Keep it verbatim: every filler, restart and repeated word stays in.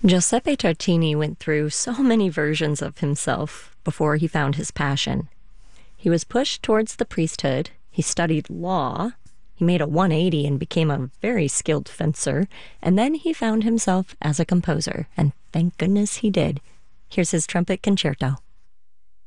Giuseppe Tartini went through so many versions of himself before he found his passion. He was pushed towards the priesthood, he studied law, he made a one eighty and became a very skilled fencer, and then he found himself as a composer, and thank goodness he did. Here's his trumpet concerto.